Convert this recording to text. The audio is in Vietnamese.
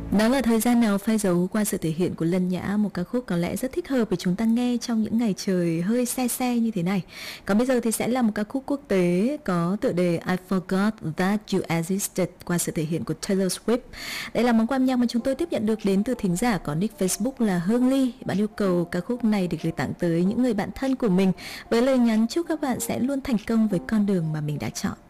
Đó là thời gian nào phai dấu qua sự thể hiện của Lân Nhã, một ca khúc có lẽ rất thích hợp để chúng ta nghe trong những ngày trời hơi se se như thế này. Còn bây giờ thì sẽ là một ca khúc quốc tế có tựa đề I Forgot That You Existed qua sự thể hiện của Taylor Swift. Đây là món quà âm nhạc mà chúng tôi tiếp nhận được đến từ thính giả có nick Facebook là Hương Ly. Bạn yêu cầu ca khúc này được gửi tặng tới những người bạn thân của mình với lời nhắn chúc các bạn sẽ luôn thành công với con đường mà mình đã chọn.